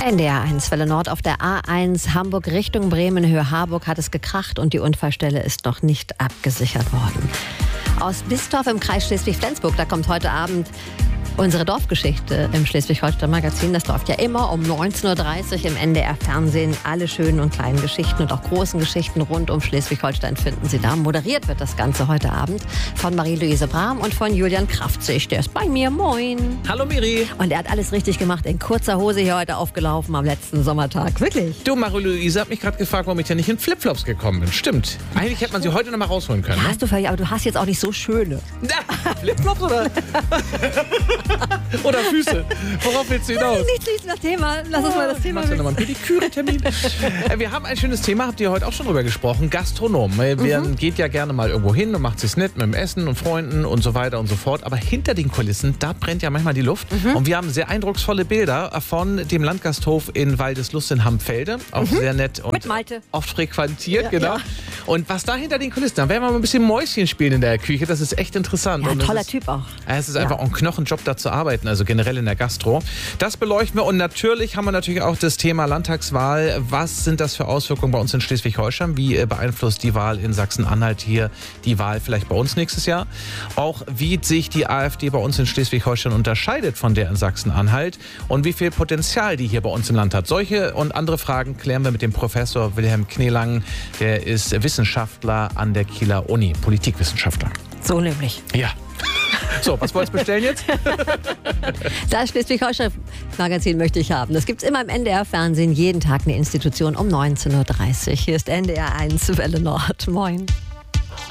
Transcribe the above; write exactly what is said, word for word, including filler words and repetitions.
N D R eins Welle Nord auf der A eins Hamburg Richtung Bremen, Höhe Harburg hat es gekracht und die Unfallstelle ist noch nicht abgesichert worden. Aus Bistorf im Kreis Schleswig-Flensburg, da kommt heute Abend unsere Dorfgeschichte im Schleswig-Holstein-Magazin. Das läuft ja immer um neunzehn Uhr dreißig im N D R-Fernsehen. Alle schönen und kleinen Geschichten und auch großen Geschichten rund um Schleswig-Holstein finden Sie da. Moderiert wird das Ganze heute Abend von Marie-Louise Brahm und von Julian Kraftzig. Der ist bei mir. Moin. Hallo Miri. Und er hat alles richtig gemacht. In kurzer Hose hier heute aufgelaufen am letzten Sommertag. Wirklich. Du, Marie-Louise hat mich gerade gefragt, warum ich ja nicht in Flipflops gekommen bin. Stimmt. Eigentlich hätte man sie heute noch mal rausholen können. Ja, Ne? hast du völlig, aber du hast jetzt auch nicht so schöne. Ja, Flipflops oder? Oder Füße. Worauf willst du hinaus? Nichts, nichts, das Thema. Lass uns mal das Thema Machst du nochmal einen Pediküre-Termin? Wir haben ein schönes Thema, habt ihr heute auch schon drüber gesprochen, Gastronom. Man mhm. geht ja gerne mal irgendwo hin und macht sich's nett mit dem Essen und Freunden und so weiter und so fort. Aber hinter den Kulissen, da brennt ja manchmal die Luft. Mhm. Und wir haben sehr eindrucksvolle Bilder von dem Landgasthof in Waldeslust in Hampfelde. Auch mhm. sehr nett und mit Malte. Oft frequentiert, ja, genau. Ja. Und was da hinter den Kulissen, da werden wir mal ein bisschen Mäuschen spielen in der Küche. Das ist echt interessant. Ja, und toller ist, Typ auch. Es ist einfach ja. ein Knochenjob, da zu arbeiten. Also generell in der Gastro. Das beleuchten wir und natürlich haben wir natürlich auch das Thema Landtagswahl. Was sind das für Auswirkungen bei uns in Schleswig-Holstein? Wie beeinflusst die Wahl in Sachsen-Anhalt hier die Wahl vielleicht bei uns nächstes Jahr? Auch wie sich die AfD bei uns in Schleswig-Holstein unterscheidet von der in Sachsen-Anhalt und wie viel Potenzial die hier bei uns im Land hat. Solche und andere Fragen klären wir mit dem Professor Wilhelm Kneelang. Der ist Wissenschaftler an der Kieler Uni, Politikwissenschaftler. So nämlich. Ja. So, was wolltest du bestellen jetzt? Das Schleswig-Holstein-Magazin möchte ich haben. Das gibt es immer im N D R-Fernsehen, jeden Tag eine Institution um neunzehn Uhr dreißig. Hier ist N D R eins Welle Nord. Moin.